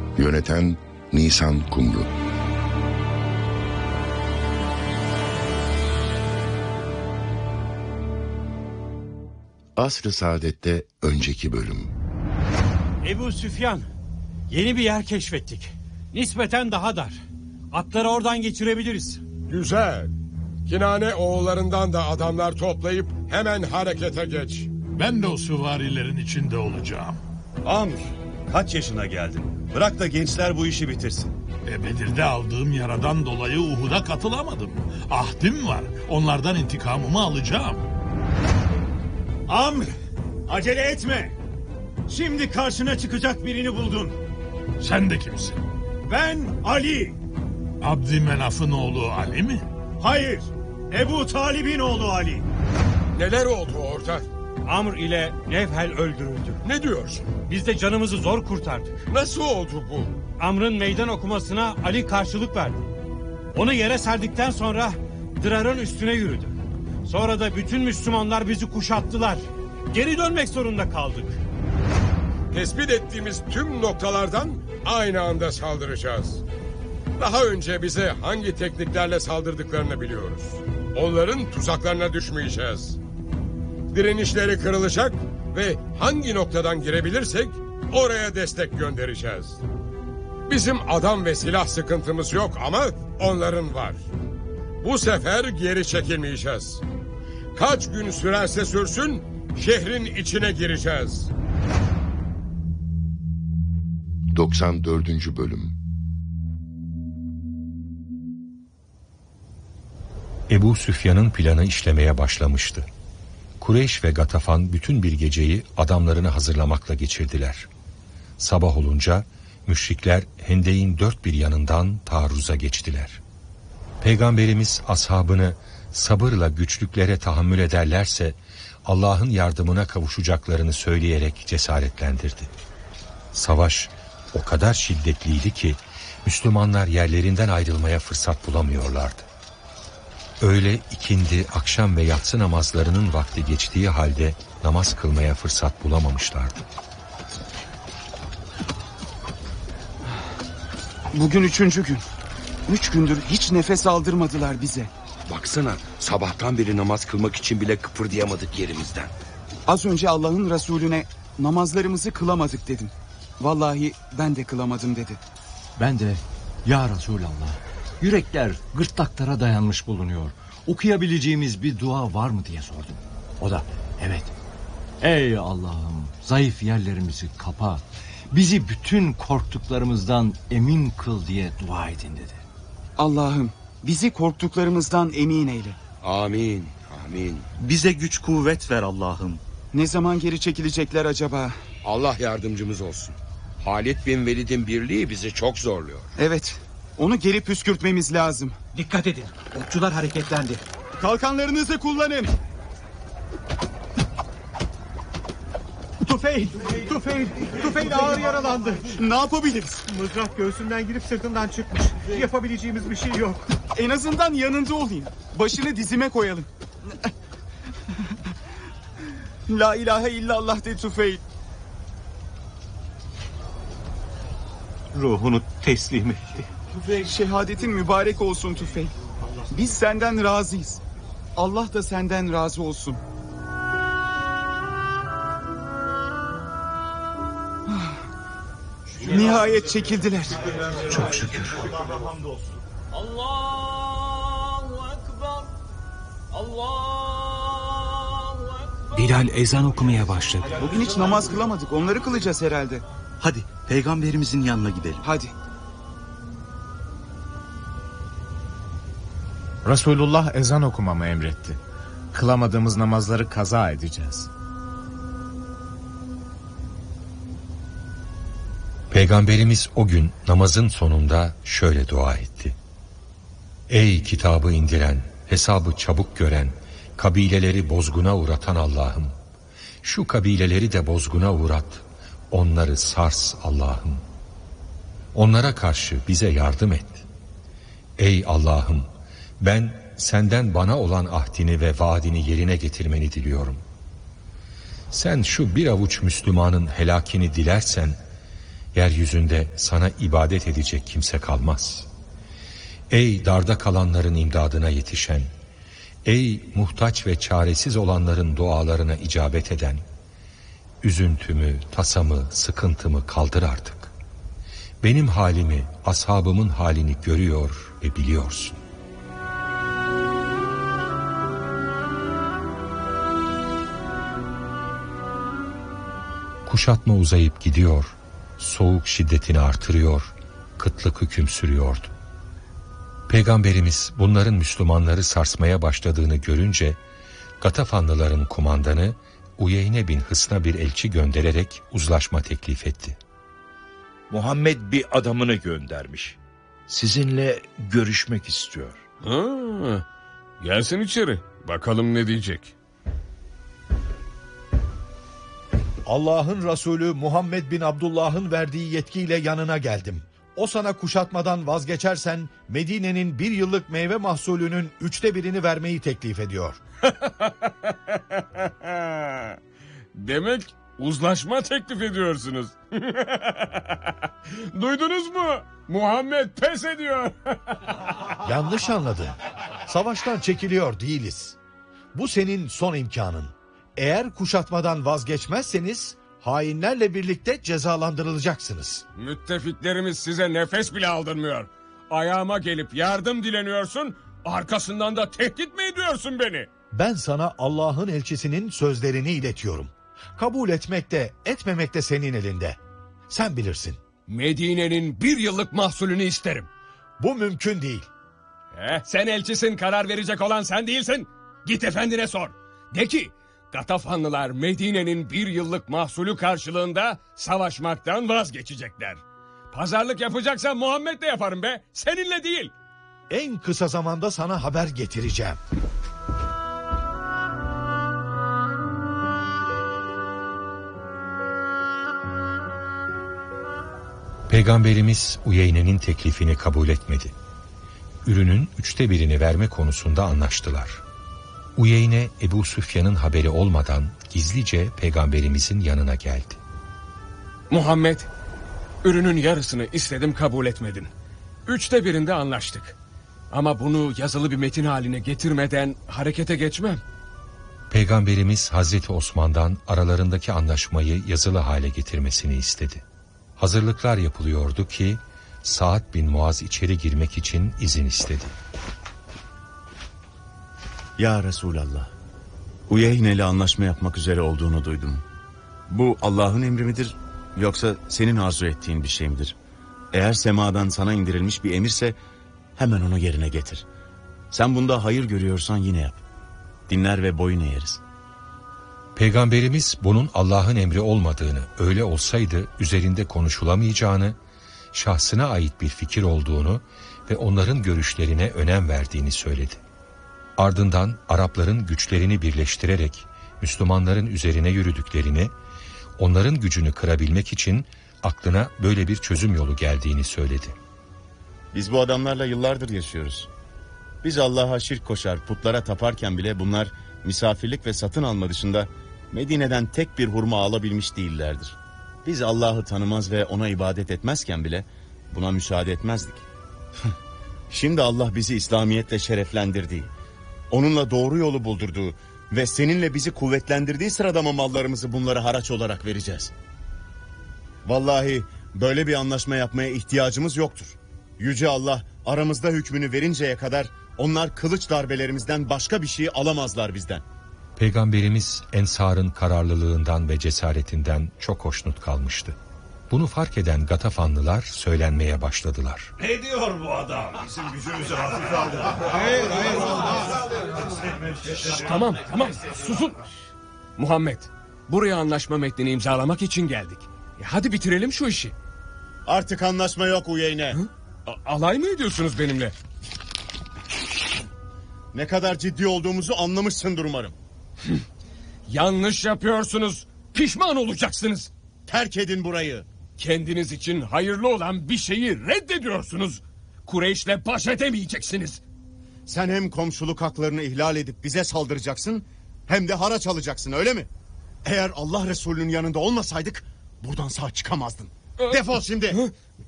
Yöneten Nisan Kumru. Asr-ı Saadet'te önceki bölüm. Ebu Süfyan, yeni bir yer keşfettik. Nispeten daha dar. Atları oradan geçirebiliriz. Güzel. Kinane oğullarından da adamlar toplayıp hemen harekete geç. Ben de o süvarilerin içinde olacağım. Amr, kaç yaşına geldin? Bırak da gençler bu işi bitirsin. Bedir'de aldığım yaradan dolayı Uhud'a katılamadım. Ahdim var. Onlardan intikamımı alacağım. Amr, acele etme. Şimdi karşına çıkacak birini buldun. Sen de kimsin? Ben Ali. Abdümenaf'ın oğlu Ali mi? Hayır, Ebu Talib'in oğlu Ali. Neler oldu orada? Amr ile Nevhel öldürüldü. Ne diyorsun? Biz de canımızı zor kurtardık. Nasıl oldu bu? Amr'ın meydan okumasına Ali karşılık verdi. Onu yere serdikten sonra Dırar'ın üstüne yürüdü. Sonra da bütün Müslümanlar bizi kuşattılar. Geri dönmek zorunda kaldık. Tespit ettiğimiz tüm noktalardan aynı anda saldıracağız. Daha önce bize hangi tekniklerle saldırdıklarını biliyoruz. Onların tuzaklarına düşmeyeceğiz. Direnişleri kırılacak ve hangi noktadan girebilirsek oraya destek göndereceğiz. Bizim adam ve silah sıkıntımız yok ama onların var. Bu sefer geri çekilmeyeceğiz. Kaç gün sürerse sürsün şehrin içine gireceğiz. 94. Bölüm. Ebu Süfyan'ın planı işlemeye başlamıştı. Kureyş ve Gatafan bütün bir geceyi adamlarını hazırlamakla geçirdiler. Sabah olunca müşrikler Hendek'in dört bir yanından taarruza geçtiler. Peygamberimiz ashabını sabırla güçlüklere tahammül ederlerse Allah'ın yardımına kavuşacaklarını söyleyerek cesaretlendirdi. Savaş o kadar şiddetliydi ki Müslümanlar yerlerinden ayrılmaya fırsat bulamıyorlardı. Öğle, ikindi, akşam ve yatsı namazlarının vakti geçtiği halde namaz kılmaya fırsat bulamamışlardı. Bugün 3. gün. 3 gündür hiç nefes aldırmadılar bize. Baksana, sabahtan beri namaz kılmak için bile kıpırdayamadık yerimizden. Az önce Allah'ın Resulüne namazlarımızı kılamadık dedim. Vallahi ben de kılamadım dedi. Ben de ya Resulallah, yürekler gırtlaklara dayanmış bulunuyor. Okuyabileceğimiz bir dua var mı diye sordum. O da evet. Ey Allah'ım, zayıf yerlerimizi kapa. Bizi bütün korktuklarımızdan emin kıl diye dua edin dedi. Allah'ım bizi korktuklarımızdan emin eyle. Amin, amin. Bize güç kuvvet ver Allah'ım. Ne zaman geri çekilecekler acaba? Allah yardımcımız olsun. Halid bin Velid'in birliği bizi çok zorluyor. Evet, onu geri püskürtmemiz lazım. Dikkat edin, okçular hareketlendi. Kalkanlarınızı kullanın. Tufeil ağır yaralandı. Ne yapabiliriz? Mızrak göğsünden girip sırtından çıkmış. Yapabileceğimiz bir şey yok. En azından yanında olayım. Başını dizime koyalım. La ilahe illallah de Tufeil. Ruhunu teslim etti. Şehadetin mübarek olsun Tufeil. Biz senden razıyız. Allah da senden razı olsun. Nihayet çekildiler. Çok şükür. Allahu Ekber. Allahu Ekber. Bilal ezan okumaya başladı. Bugün hiç namaz kılamadık. Onları kılacağız herhalde. Hadi peygamberimizin yanına gidelim. Hadi. Resulullah ezan okumamı emretti. Kılamadığımız namazları kaza edeceğiz. Peygamberimiz o gün namazın sonunda şöyle dua etti. Ey kitabı indiren, hesabı çabuk gören, kabileleri bozguna uğratan Allah'ım. Şu kabileleri de bozguna uğrat, onları sars Allah'ım. Onlara karşı bize yardım et. Ey Allah'ım, ben senden bana olan ahdini ve vaadini yerine getirmeni diliyorum. Sen şu bir avuç Müslümanın helakini dilersen, yeryüzünde sana ibadet edecek kimse kalmaz. Ey darda kalanların imdadına yetişen, ey muhtaç ve çaresiz olanların dualarına icabet eden, üzüntümü, tasamı, sıkıntımı kaldır artık. Benim halimi, ashabımın halini görüyor ve biliyorsun. Kuşatma uzayıp gidiyor, soğuk şiddetini artırıyor, kıtlık hüküm sürüyordu. Peygamberimiz bunların Müslümanları sarsmaya başladığını görünce, Gatafanlıların kumandanı Uyeyne bin Hısn'a bir elçi göndererek uzlaşma teklif etti. Muhammed bir adamını göndermiş. Sizinle görüşmek istiyor. Ha, gelsin içeri. Bakalım ne diyecek. Allah'ın Resulü Muhammed bin Abdullah'ın verdiği yetkiyle yanına geldim. O sana kuşatmadan vazgeçersen Medine'nin 1 yıllık meyve mahsulünün 1/3'ünü vermeyi teklif ediyor. Demek uzlaşma teklif ediyorsunuz. Duydunuz mu? Muhammed pes ediyor. Yanlış anladın. Savaştan çekiliyor değiliz. Bu senin son imkanın. Eğer kuşatmadan vazgeçmezseniz hainlerle birlikte cezalandırılacaksınız. Müttefiklerimiz size nefes bile aldırmıyor. Ayağıma gelip yardım dileniyorsun, arkasından da tehdit mi ediyorsun beni? Ben sana Allah'ın elçisinin sözlerini iletiyorum. Kabul etmek de etmemek de senin elinde. Sen bilirsin. Medine'nin 1 yıllık mahsulünü isterim. Bu mümkün değil. Sen elçisin, karar verecek olan sen değilsin. Git efendine sor. De ki Gatafanlılar Medine'nin 1 yıllık mahsulü karşılığında savaşmaktan vazgeçecekler. Pazarlık yapacaksan Muhammed'le yaparım be, seninle değil. En kısa zamanda sana haber getireceğim. Peygamberimiz Uyeyne'nin teklifini kabul etmedi. Ürünün 1/3'ünü verme konusunda anlaştılar. Uyeyne, Ebu Süfyan'ın haberi olmadan gizlice Peygamberimizin yanına geldi. Muhammed, ürünün yarısını istedim, kabul etmedin. 1/3'ünde anlaştık. Ama bunu yazılı bir metin haline getirmeden harekete geçmem. Peygamberimiz Hazreti Osman'dan aralarındaki anlaşmayı yazılı hale getirmesini istedi. Hazırlıklar yapılıyordu ki Sa'd bin Muaz içeri girmek için izin istedi. Ya Resulallah, Uyeyne ile anlaşma yapmak üzere olduğunu duydum. Bu Allah'ın emri midir yoksa senin arzu ettiğin bir şey midir? Eğer semadan sana indirilmiş bir emirse hemen onu yerine getir. Sen bunda hayır görüyorsan yine yap. Dinler ve boyun eğeriz. Peygamberimiz bunun Allah'ın emri olmadığını, öyle olsaydı üzerinde konuşulamayacağını, şahsına ait bir fikir olduğunu ve onların görüşlerine önem verdiğini söyledi. Ardından Arapların güçlerini birleştirerek Müslümanların üzerine yürüdüklerini, onların gücünü kırabilmek için aklına böyle bir çözüm yolu geldiğini söyledi. Biz bu adamlarla yıllardır yaşıyoruz. Biz Allah'a şirk koşar, putlara taparken bile bunlar misafirlik ve satın alma dışında Medine'den tek bir hurma alabilmiş değillerdir. Biz Allah'ı tanımaz ve ona ibadet etmezken bile buna müsaade etmezdik. Şimdi Allah bizi İslamiyetle şereflendirdiği, onunla doğru yolu buldurduğu ve seninle bizi kuvvetlendirdiği sırada mı mallarımızı bunlara haraç olarak vereceğiz? Vallahi böyle bir anlaşma yapmaya ihtiyacımız yoktur. Yüce Allah aramızda hükmünü verinceye kadar onlar kılıç darbelerimizden başka bir şey alamazlar bizden. Peygamberimiz Ensar'ın kararlılığından ve cesaretinden çok hoşnut kalmıştı. Bunu fark eden Gatafanlılar söylenmeye başladılar. Ne diyor bu adam? Bizim gücümüzü hafife aldı. Tamam, susun. Muhammed, buraya anlaşma metnini imzalamak için geldik. Hadi bitirelim şu işi. Artık anlaşma yok Uyeyne. Alay mı ediyorsunuz benimle? Ne kadar ciddi olduğumuzu anlamışsındır umarım. Yanlış yapıyorsunuz. Pişman olacaksınız. Terk edin burayı. Kendiniz için hayırlı olan bir şeyi reddediyorsunuz. Kureyş'le baş edemeyeceksiniz. Sen hem komşuluk haklarını ihlal edip bize saldıracaksın, hem de haraç alacaksın, öyle mi? Eğer Allah Resulü'nün yanında olmasaydık buradan sağ çıkamazdın. Defol şimdi.